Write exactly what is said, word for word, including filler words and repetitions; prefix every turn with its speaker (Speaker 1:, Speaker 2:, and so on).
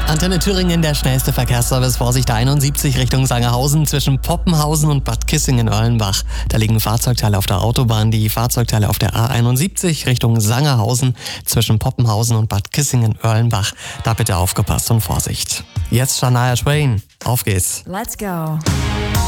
Speaker 1: Antenne Thüringen, der schnellste Verkehrsservice. Vorsicht, einundsiebzig Richtung Sangerhausen zwischen Poppenhausen und Bad Kissingen-Erlenbach. Da liegen Fahrzeugteile auf der Autobahn. Die Fahrzeugteile auf der A einundsiebzig Richtung Sangerhausen zwischen Poppenhausen und Bad Kissingen-Erlenbach. Da bitte aufgepasst und Vorsicht. Jetzt Shania Twain. Auf geht's.
Speaker 2: Let's go.